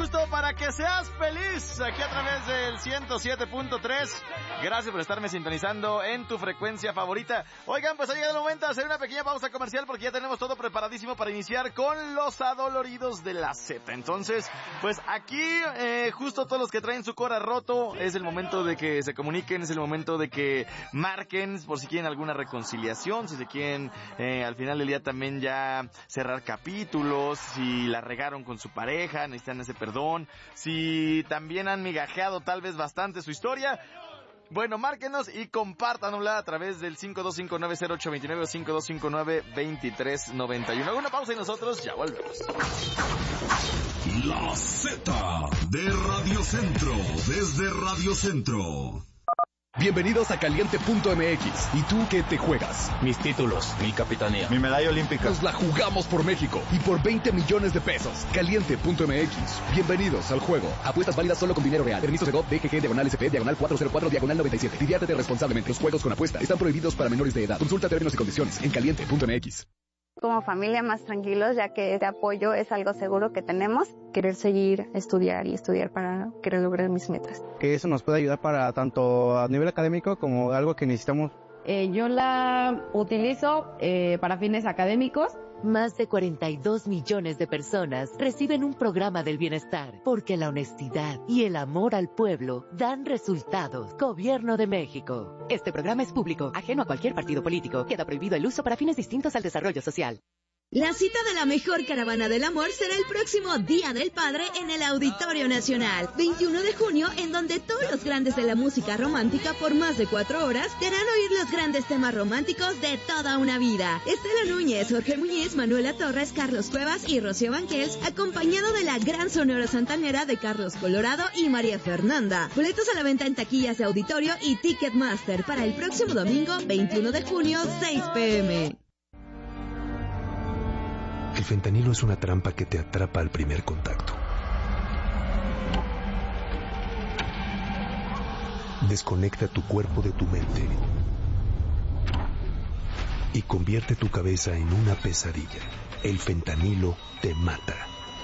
justo para que seas feliz, aquí a través del 107.3. Gracias por estarme sintonizando en tu frecuencia favorita. Oigan, pues ha llegado el momento de hacer una pequeña pausa comercial porque ya tenemos todo preparadísimo para iniciar con los adoloridos de la Z. Entonces, pues aquí, justo todos los que traen su cora roto, es el momento de que se comuniquen, es el momento de que marquen por si quieren alguna reconciliación, si se quieren al final del día también ya cerrar capítulos, si la regaron con su pareja, necesitan ese perdón, si también han migajeado tal vez bastante su historia. Bueno, márquenos y compártanla a través del 52590829 o 52592391. Una pausa y nosotros ya volvemos. La Z de Radio Centro, desde Radio Centro. Bienvenidos a Caliente.mx. ¿Y tú qué te juegas? Mis títulos, mi capitanía, mi medalla olímpica. Nos la jugamos por México y por 20 millones de pesos. Caliente.mx. Bienvenidos al juego. Apuestas válidas solo con dinero real. Permiso de GOV, DGG, /SP, /404, /97. Diviértete responsablemente. Los juegos con apuesta están prohibidos para menores de edad. Consulta términos y condiciones en Caliente.mx. Como familia más tranquilos, ya que este apoyo es algo seguro que tenemos. Querer seguir, estudiar para querer lograr mis metas. Que eso nos puede ayudar para tanto a nivel académico como algo que necesitamos. Yo la utilizo para fines académicos. Más de 42 millones de personas reciben un programa del bienestar, porque la honestidad y el amor al pueblo dan resultados. Gobierno de México. Este programa es público, ajeno a cualquier partido político. Queda prohibido el uso para fines distintos al desarrollo social. La cita de la mejor caravana del amor será el próximo Día del Padre en el Auditorio Nacional, 21 de junio, en donde todos los grandes de la música romántica por más de 4 horas te harán oír los grandes temas románticos de toda una vida. Estela Núñez, Jorge Muñiz, Manuela Torres, Carlos Cuevas y Rocío Banquels, acompañado de la gran sonora santanera de Carlos Colorado y María Fernanda. Boletos a la venta en taquillas de auditorio y Ticketmaster para el próximo domingo, 21 de junio, 6 p.m. El fentanilo es una trampa que te atrapa al primer contacto. Desconecta tu cuerpo de tu mente y convierte tu cabeza en una pesadilla. El fentanilo te mata.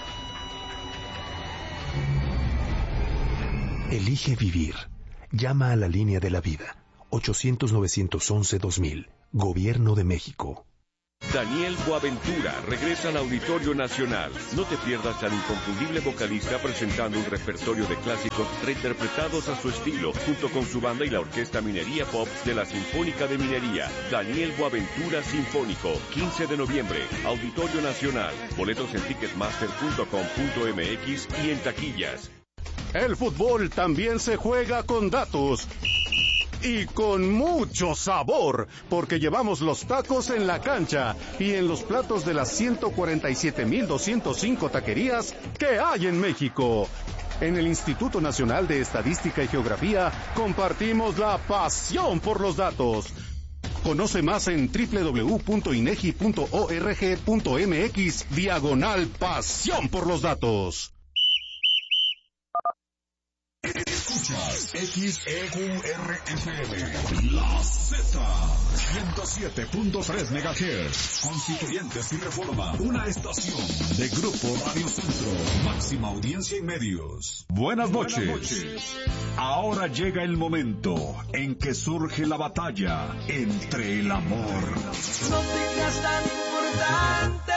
Elige vivir. Llama a la línea de la vida. 800-911-2000. Gobierno de México. Daniel Boaventura regresa al Auditorio Nacional. No te pierdas al inconfundible vocalista presentando un repertorio de clásicos reinterpretados a su estilo, junto con su banda y la Orquesta Minería Pop de la Sinfónica de Minería. Daniel Boaventura Sinfónico, 15 de noviembre, Auditorio Nacional. Boletos en ticketmaster.com.mx y en taquillas. El fútbol también se juega con datos. Y con mucho sabor, porque llevamos los tacos en la cancha y en los platos de las 147,205 taquerías que hay en México. En el Instituto Nacional de Estadística y Geografía compartimos la pasión por los datos. Conoce más en www.inegi.org.mx/pasión por los datos. Escuchas XEQRFM, La Z, 107.3 MHz, Constituyentes y Reforma, una estación de Grupo Radio Centro, máxima audiencia y medios. Buenas noches. Ahora llega el momento en que surge la batalla entre el amor. No tengas tan importante